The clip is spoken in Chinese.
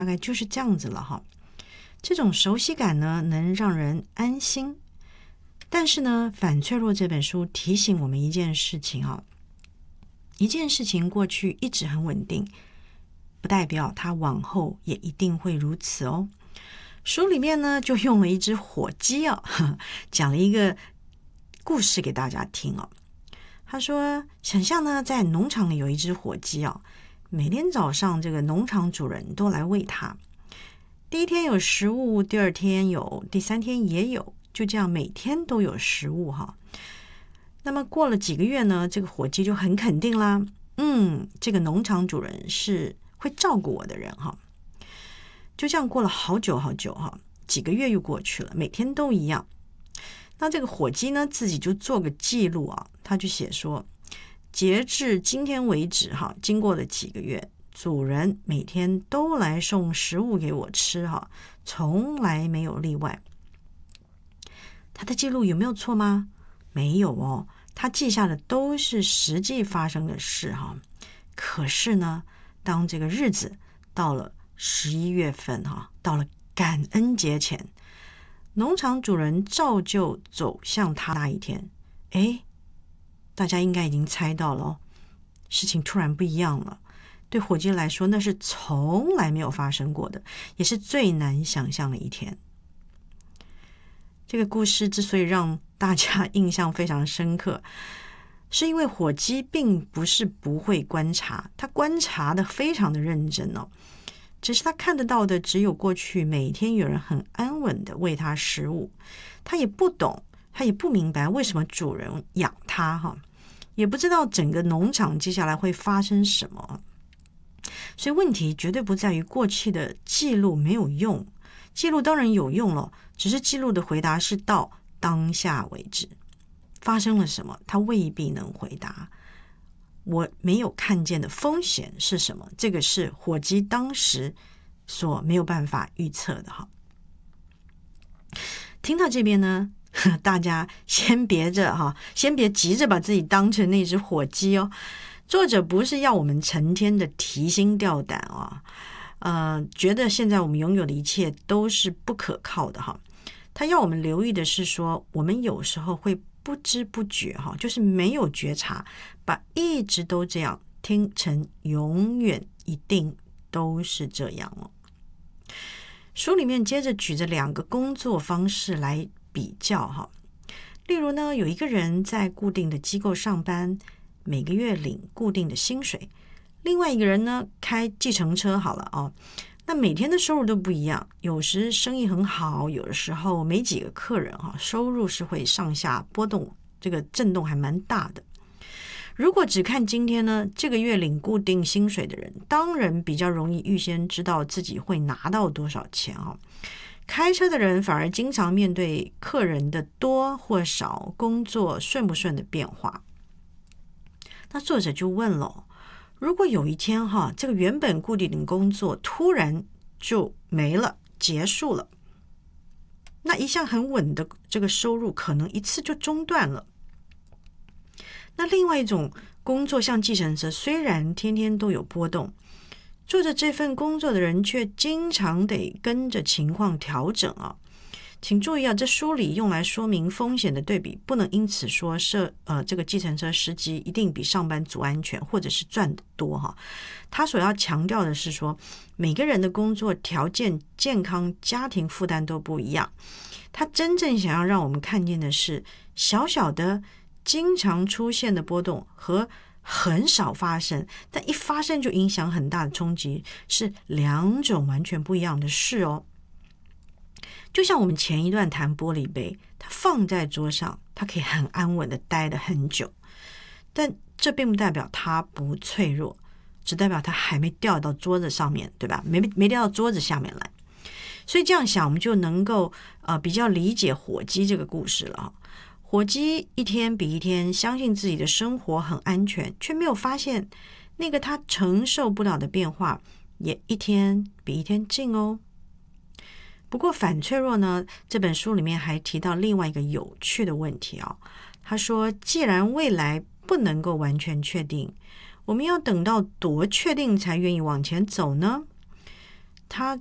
大概就是这样子了哈。这种熟悉感呢，能让人安心。但是呢，反脆弱这本书提醒我们一件事情哈，一件事情过去一直很稳定，不代表它往后也一定会如此哦。书里面呢，就用了一只火鸡讲了一个故事给大家听哦。他说，想象呢，在农场里有一只火鸡每天早上这个农场主人都来喂它。第一天有食物，第二天有，第三天也有，就这样每天都有食物哈。那么过了几个月呢，这个火鸡就很肯定啦，这个农场主人是会照顾我的人哈。就这样过了好久好久哈，几个月又过去了，每天都一样。那这个火鸡呢，自己就做个记录他就写说，截至今天为止经过了几个月，主人每天都来送食物给我吃从来没有例外。他的记录有没有错吗？没有哦，他记下的都是实际发生的事可是呢，当这个日子到了11月份到了感恩节前，农场主人照旧走向他那一天。大家应该已经猜到了事情突然不一样了。对火鸡来说，那是从来没有发生过的，也是最难想象的一天。这个故事之所以让大家印象非常深刻，是因为火鸡并不是不会观察，他观察的非常的认真只是他看得到的只有过去每天有人很安稳的喂他食物，他也不懂，他也不明白为什么主人养他也不知道整个农场接下来会发生什么。所以问题绝对不在于过去的记录没有用，记录当然有用了，只是记录的回答是到当下为止，发生了什么他未必能回答。我没有看见的风险是什么？这个是火鸡当时所没有办法预测的听到这边呢，大家先别急着把自己当成那只火鸡作者不是要我们成天的提心吊胆觉得现在我们拥有的一切都是不可靠的他要我们留意的是说，我们有时候会不知不觉就是没有觉察，把一直都这样听成永远一定都是这样书里面接着举着2个工作方式来比较例如呢，有一个人在固定的机构上班，每个月领固定的薪水，另外一个人呢开计程车好了那每天的收入都不一样，有时生意很好，有的时候没几个客人收入是会上下波动，这个震动还蛮大的。如果只看今天呢，这个月领固定薪水的人当然比较容易预先知道自己会拿到多少钱开车的人反而经常面对客人的多或少，工作顺不顺的变化。那作者就问了，如果有一天这个原本固定的工作突然就没了，结束了，那一向很稳的这个收入可能一次就中断了。那另外一种工作像计程车，虽然天天都有波动，做着这份工作的人却经常得跟着情况调整请注意这书里用来说明风险的对比，不能因此说这个计程车司机一定比上班族安全，或者是赚得多他所要强调的是说，每个人的工作条件、健康、家庭负担都不一样。他真正想要让我们看见的是，小小的经常出现的波动和很少发生，但一发生就影响很大的冲击，是2种完全不一样的事就像我们前一段谈玻璃杯，它放在桌上，它可以很安稳的待得很久，但这并不代表它不脆弱，只代表它还没掉到桌子上面，对吧？没掉到桌子下面来。所以这样想，我们就能够比较理解火鸡这个故事了火鸡一天比一天相信自己的生活很安全，却没有发现那个他承受不了的变化也一天比一天近不过反脆弱呢，这本书里面还提到另外一个有趣的问题他说，既然未来不能够完全确定，我们要等到多确定才愿意往前走呢？ 他